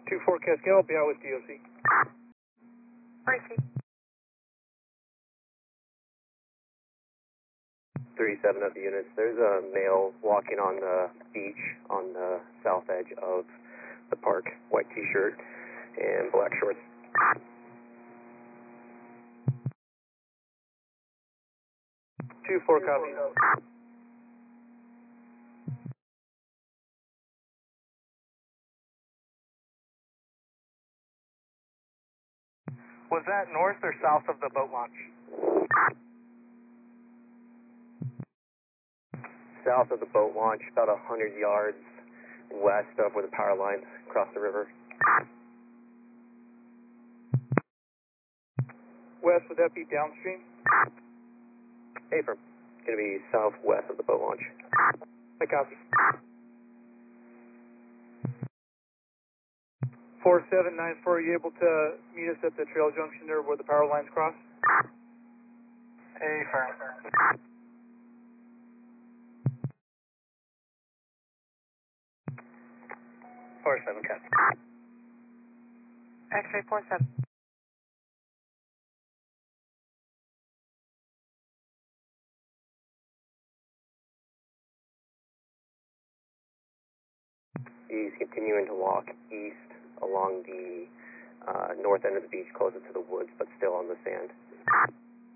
2-4 Cascade, I'll be out with DOC. Receive. 37 of the units. There's a male walking on the beach on the south edge of the park. White t-shirt and black shorts. 2-4 copy. Was that north or south of the boat launch? South of the boat launch, about 100 yards west of where the power lines cross the river. West, would that be downstream? Affirm. It's going to be southwest of the boat launch. I copy. 4794, are you able to meet us at the trail junction there where the power lines cross? Affirm. 47 cut. X-ray 47. He's continuing to walk east along the north end of the beach, closer to the woods, but still on the sand.